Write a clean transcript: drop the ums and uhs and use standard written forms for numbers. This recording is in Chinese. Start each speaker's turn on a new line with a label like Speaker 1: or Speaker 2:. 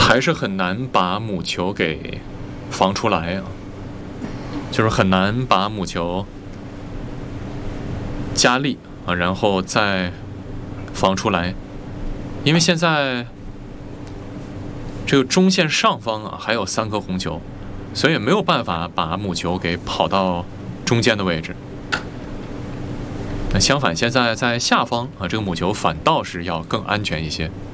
Speaker 1: 还是很难把母球给防出来啊，就是很难把母球加力啊，然后再防出来，因为现在这个中线上方啊还有3颗红球，所以没有办法把母球给跑到中间的位置。那相反，现在在下方啊，这个母球反倒是要更安全一些。